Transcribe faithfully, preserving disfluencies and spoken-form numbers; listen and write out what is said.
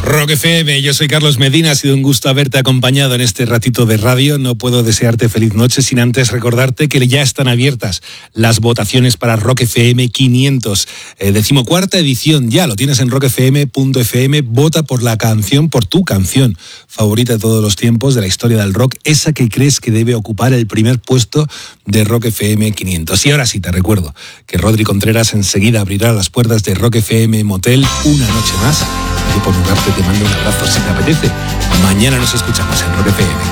Rock F M, yo soy Carlos Medina, ha sido un gusto haberte acompañado en este ratito de radio. No puedo desearte feliz noche sin antes recordarte que ya están abiertas las votaciones para Rock F M quinientos, eh, decimocuarta edición. Ya lo tienes en rock f m punto f m. Vota por la canción, por tu canción favorita de todos los tiempos de la historia del rock, esa que crees que debe ocupar el primer puesto de Rock F M quinientos. Y ahora sí te recuerdo que Rodri Contreras enseguida abrirá las puertas de Rock F M Motel una noche más. Y por mi parte te mando un abrazo si te apetece. Mañana nos escuchamos en Rock F M.